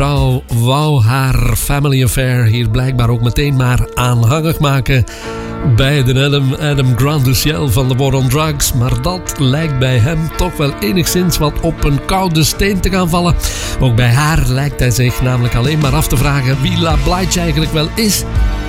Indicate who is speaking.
Speaker 1: vrouw wou haar family affair hier blijkbaar ook meteen maar aanhangig maken bij de Adam Grant du Ciel van The War on Drugs. Maar dat lijkt bij hem toch wel enigszins wat op een koude steen te gaan vallen. Ook bij haar lijkt hij zich namelijk alleen maar af te vragen wie La Blige eigenlijk wel is.